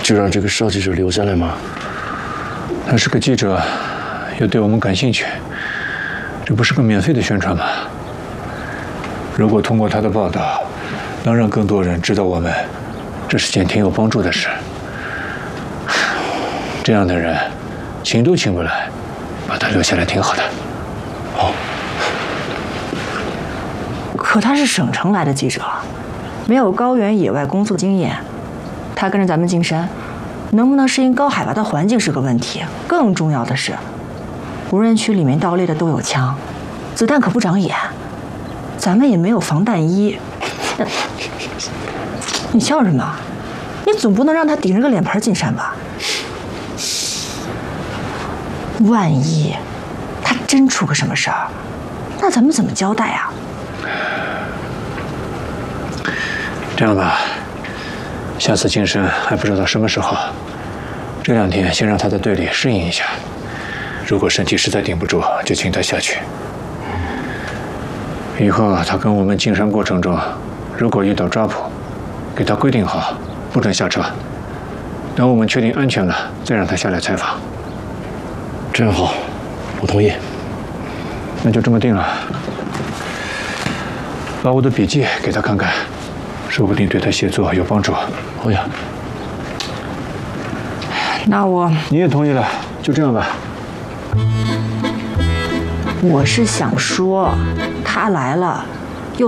就让这个邵记者留下来吗？ 他是个记者，又对我们感兴趣，这不是个免费的宣传吗？如果通过他的报道，能让更多人知道我们，这是件挺有帮助的事。这样的人，请都请不来，把他留下来挺好的。 好。 可他是省城来的记者，没有高原野外工作经验，他跟着咱们进山，能不能适应高海拔的环境是个问题。更重要的是，无人区里面盗猎的都有枪，子弹可不长眼，咱们也没有防弹衣。你笑什么？你总不能让他顶着个脸盆进山吧？万一他真出个什么事儿，那咱们怎么交代啊？ 这样吧，下次进山还不知道什么时候，这2天先让他在队里适应一下。如果身体实在顶不住，就请他下去。以后他跟我们进山过程中，如果遇到抓捕，给他规定好，不准下车。等我们确定安全了，再让他下来采访。 这样好，我同意。 那就这么定了。把我的笔记给他看看，说不定对他写作有帮助。 好呀。 那你也同意了，就这样吧。 我是想说，他来了，